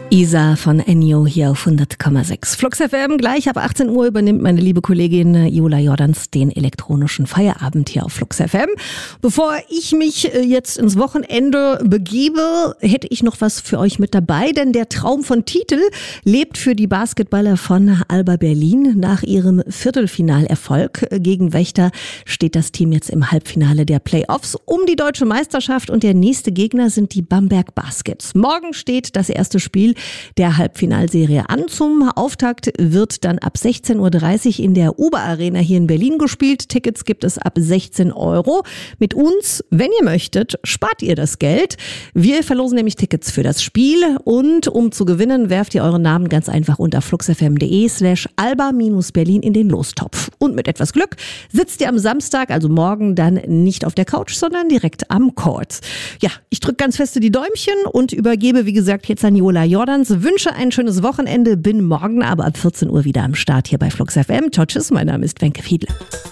Isa von Ennio hier auf 100,6. Flux FM, gleich ab 18 Uhr übernimmt meine liebe Kollegin Jola Jordans den elektronischen Feierabend hier auf Flux FM. Bevor ich mich jetzt ins Wochenende begebe, hätte ich noch was für euch mit dabei, denn der Traum von Titel lebt für die Basketballer von Alba Berlin. Nach ihrem Viertelfinalerfolg gegen Wächter steht das Team jetzt im Halbfinale der Playoffs um die deutsche Meisterschaft und der nächste Gegner sind die Bamberg Baskets. Morgen steht das erste Spiel der Halbfinalserie an. Zum Auftakt wird dann ab 16.30 Uhr in der Uber Arena hier in Berlin gespielt. Tickets gibt es ab 16 €. Mit uns, wenn ihr möchtet, spart ihr das Geld. Wir verlosen nämlich Tickets für das Spiel und um zu gewinnen, werft ihr euren Namen ganz einfach unter fluxfm.de/alba-berlin in den Lostopf. Und mit etwas Glück sitzt ihr am Samstag, also morgen, dann nicht auf der Couch, sondern direkt am Court. Ja, ich drücke ganz feste die Däumchen und übergebe, wie gesagt, jetzt an Jola Jordans. Wünsche ein schönes Wochenende, bin morgen aber ab 14 Uhr wieder am Start hier bei Flux FM. Ciao, tschüss, mein Name ist Wenke Fiedler.